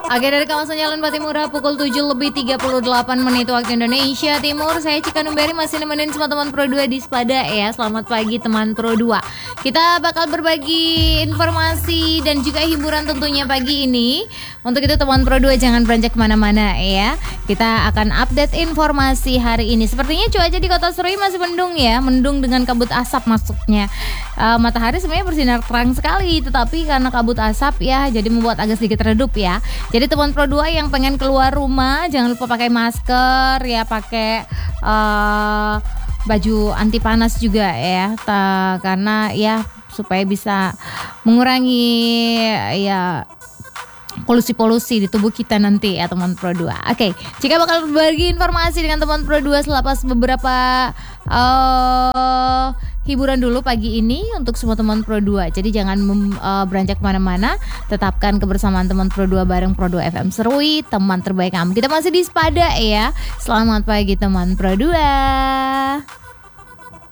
Oke, dari kawasan Jalan Patimura pukul 7:38 waktu Indonesia Timur. Saya Cika Numberi masih nemenin semua teman Pro 2 di Spada ya. Selamat pagi teman Pro 2. Kita bakal berbagi informasi dan juga hiburan tentunya pagi ini. Untuk itu teman Pro 2 jangan beranjak kemana-mana ya. Kita akan update informasi hari ini. Sepertinya cuaca di Kota Serui masih mendung ya. Mendung dengan kabut asap masuknya. Matahari sebenarnya bersinar terang sekali, tetapi karena kabut asap ya jadi membuat agak sedikit redup ya. Jadi teman Pro 2 yang pengen keluar rumah jangan lupa pakai masker ya, pakai baju anti panas juga ya, karena ya supaya bisa mengurangi ya polusi-polusi di tubuh kita nanti ya teman Pro 2. Oke, jika bakal berbagi informasi dengan teman Pro 2 selepas beberapa hiburan dulu pagi ini untuk semua teman Pro 2. Jadi jangan beranjak kemana-mana. Tetapkan kebersamaan teman Pro 2 bareng Pro 2 FM Serui, teman terbaik kamu. Kita masih di Spada ya. Selamat pagi teman Pro 2.